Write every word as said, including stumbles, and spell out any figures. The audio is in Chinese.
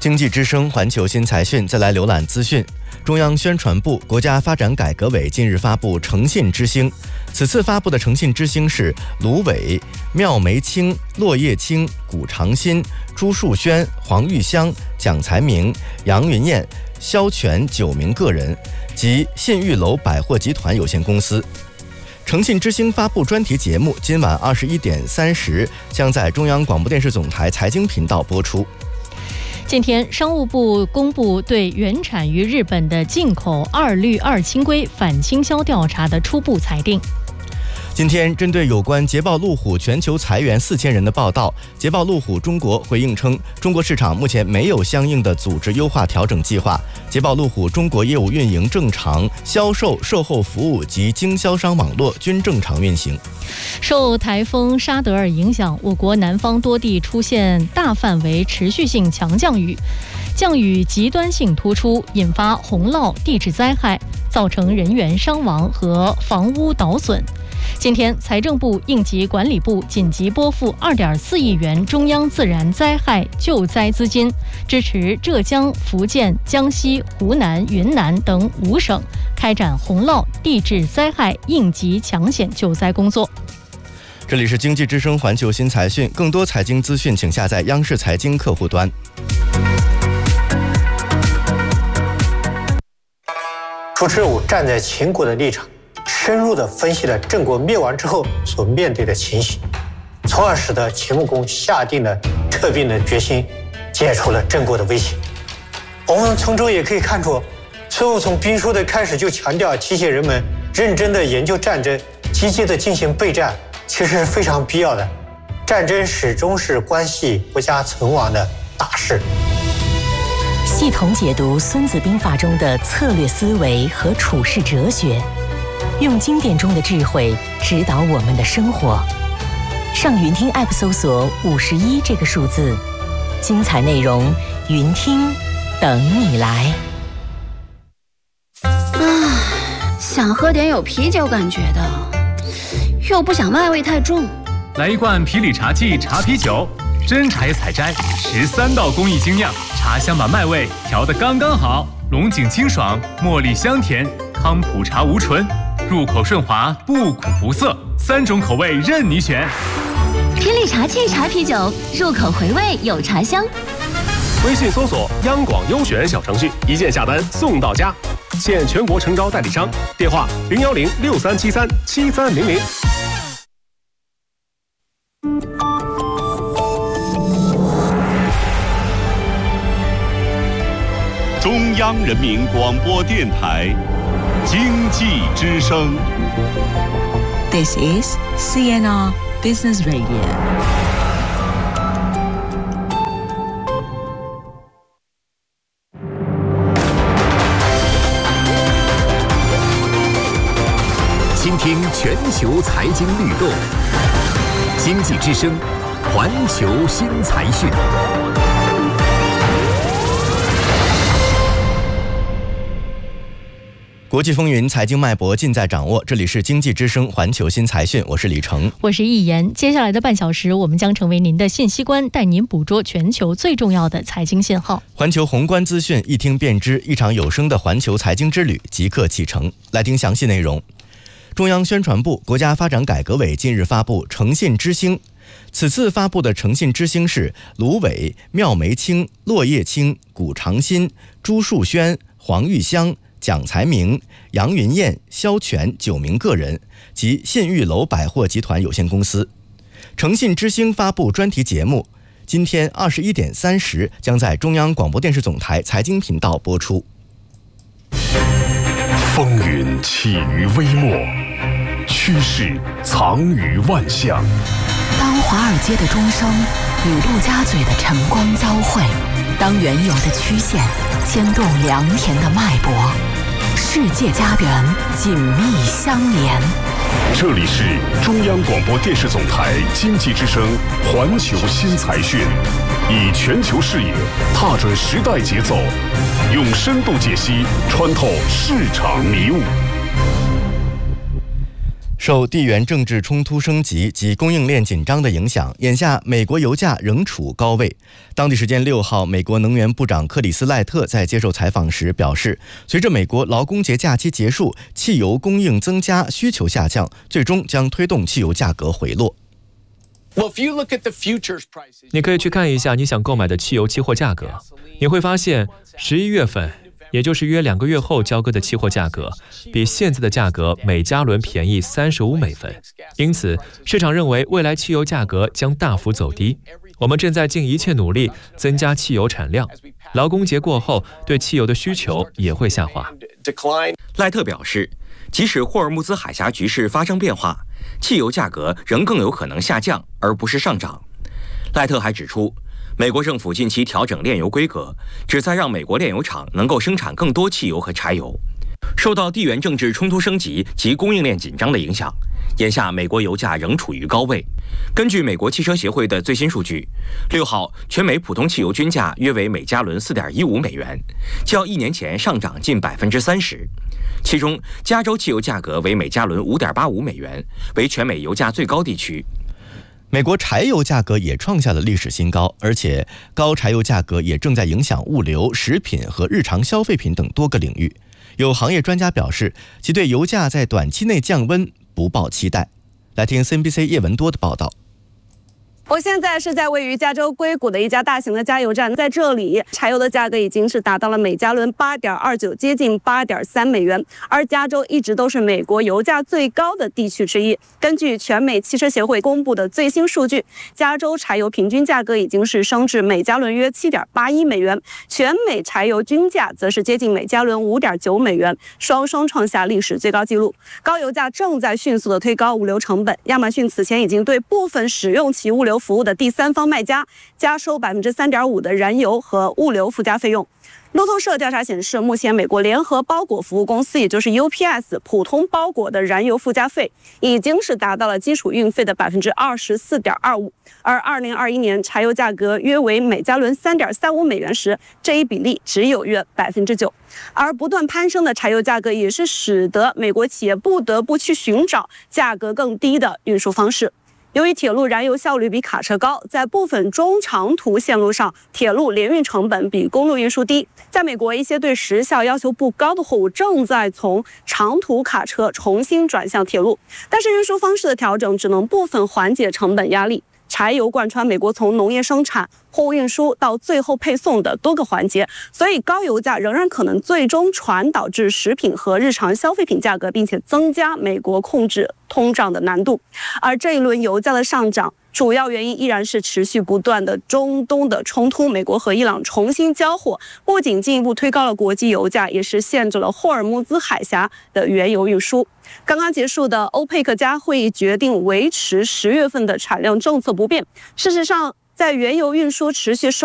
经济之声环球新财讯，再来浏览资讯。中央宣传部、国家发展改革委近日发布诚信之星，此次发布的诚信之星是卢伟、妙梅清、落叶清、谷长新、朱树轩、黄玉香、蒋才明、杨云燕、肖全九名个人及信誉楼百货集团有限公司。诚信之星发布专题节目今晚二十一点三十将在中央广播电视总台财经频道播出。 今天，商务部公布对原产于日本的进口二氯二氢硅反倾销调查的初步裁定。 今天，针对有关捷豹路虎全球裁员四千人的报道，捷豹路虎中国回应称，中国市场目前没有相应的组织优化调整计划，捷豹路虎中国业务运营正常，销售、售后服务及经销商网络均正常运行。 受台风沙德尔影响，我国南方多地出现大范围持续性强降雨，降雨极端性突出，引发洪涝、地质灾害，造成人员伤亡和房屋倒损。今天，财政部应急管理部紧急拨付二点四亿元中央自然灾害救灾资金，支持浙江、福建、江西、湖南、云南等五省开展洪涝、地质灾害应急抢险救灾工作。 这里是经济之声环球新财讯，更多财经资讯请下载央视财经客户端。 主持人我站在秦国的立场，深入地分析了郑国灭亡之后所面对的情形，从而使得秦穆公下定了撤兵的决心，解除了郑国的威胁。我们从中也可以看出，孙武从兵书的开始就强调提醒人们认真地研究战争，积极地进行备战，其实是非常必要的。战争始终是关系国家存亡的大事。 系统解读《孙子兵法》中的策略思维和处世哲学，用经典中的智慧指导我们的生活。上云听 App 搜索五十一这个数字，精彩内容云听等你来。 啊，想喝点有啤酒感觉的，又不想麦味太重， 来一罐皮里茶记茶啤酒，真茶叶采摘，十三道工艺精酿，茶香把麦味调得刚刚好，龙井清爽，茉莉香甜，康普茶无醇，入口顺滑，不苦不涩，三种口味任你选。 皮里茶记茶啤酒，入口回味有茶香。 微信搜索央广优选小程序，一键下单送到家。现全国诚招代理商，电话零幺零六三七三七三零零。 中央人民广播电台经济之声。 This is C N R Business Radio。 倾听全球财经律动，经济之声，环球新财讯。 国际风云，财经脉搏尽在掌握。这里是经济之声环球新财讯，我是李成， 我是易言。接下来的半小时，我们将成为您的信息官，带您捕捉全球最重要的财经信号。 环球宏观资讯，一听便知，一场有声的环球财经之旅即刻启程。来听详细内容。中央宣传部、国家发展改革委近日发布诚信之星，此次发布的诚信之星是卢伟、妙梅清、落叶清、谷长新、朱树轩、黄玉香、蒋才明、杨云燕、肖全九名个人及信誉楼百货集团有限公司。诚信之星发布专题节目，今天二十一点三十将在中央广播电视总台财经频道播出。 风云起于微末，趋势藏于万象。 当华尔街的钟声与陆家嘴的晨光交汇，当原有的曲线牵动良田的脉搏，世界家园紧密相连。 这里是中央广播电视总台经济之声环球新财讯，以全球视野踏准时代节奏，用深度解析穿透市场迷雾。 受地缘政治冲突升级及供应链紧张的影响，眼下美国油价仍处高位。当地时间六号，美国能源部长克里斯赖特在接受采访时表示，随着美国劳工节假期结束，汽油供应增加，需求下降，最终将推动汽油价格回落。 你可以去看一下你想购买的汽油期货价格，你会发现十一月份，也就是约两个月后交割的期货价格，比现在的价格每加仑便宜三十五美分。因此，市场认为未来汽油价格将大幅走低。我们正在尽一切努力增加汽油产量。劳工节过后，对汽油的需求也会下滑。 赖特表示，即使霍尔木兹海峡局势发生变化，汽油价格仍更有可能下降，而不是上涨。赖特还指出，美国政府近期调整炼油规格，旨在让美国炼油厂能够生产更多汽油和柴油。受到地缘政治冲突升级及供应链紧张的影响，眼下美国油价仍处于高位。根据美国汽车协会的最新数据，六号全美普通汽油均价约为每加仑 四点一五美元，较一年前上涨近百分之三十。其中，加州汽油价格为每加仑 五点八五美元，为全美油价最高地区。 美国柴油价格也创下了历史新高，而且高柴油价格也正在影响物流、食品和日常消费品等多个领域。有行业专家表示，其对油价在短期内降温不抱期待。来听 C N B C 叶文多的报道。 我现在是在位于加州硅谷的一家大型的加油站，在这里，柴油的价格已经是达到了每加仑 八点二九，接近 八点三美元。而加州一直都是美国油价最高的地区之一。根据全美汽车协会公布的最新数据，加州柴油平均价格已经是升至每加仑约 七点八一美元，全美柴油均价则是接近每加仑 五点九美元，双双创下历史最高纪录。高油价正在迅速的推高物流成本，亚马逊此前已经对部分使用其物流服务的第三方卖家加收 百分之三点五 的燃油和物流附加费用。路透社调查显示，目前美国联合包裹服务公司，也就是 U P S 普通包裹的燃油附加费已经是达到了基础运费的 百分之二十四点二五， 而二零二一年柴油价格约为每加仑 三点三五美元时，这一比例只有约 百分之九。 而不断攀升的柴油价格也是使得美国企业不得不去寻找价格更低的运输方式。由于铁路燃油效率比卡车高，在部分中长途线路上，铁路联运成本比公路运输低。在美国，一些对时效要求不高的货物正在从长途卡车重新转向铁路，但是运输方式的调整只能部分缓解成本压力。柴油贯穿美国从农业生产、货物运输到最后配送的多个环节，所以高油价仍然可能最终传导至食品和日常消费品价格，并且增加美国控制通胀的难度。而这一轮油价的上涨，主要原因依然是持续不断的中东的冲突。美国和伊朗重新交火，不仅进一步推高了国际油价，也是限制了霍尔木兹海峡的原油运输。刚刚结束的欧佩克加会议决定维持十月份的产量政策不变。事实上，在原油运输持续受